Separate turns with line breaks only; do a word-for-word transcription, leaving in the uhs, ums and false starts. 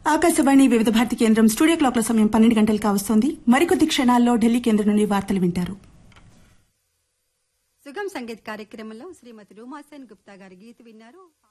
ఆకాశవాణి వివిధ భారతి కేంద్రం స్టూడియో క్లాక్ల సమయం పన్నెండు గంటలు కావస్తోంది. మరికొద్ది క్షణాల్లో ఢిల్లీ కేంద్రం నుండి వార్తలు వింటారు.
సుగం సంగీత్ కార్యక్రమంలో శ్రీమతి రూమాసేన్ గుప్తా గారి గీత విన్నారు.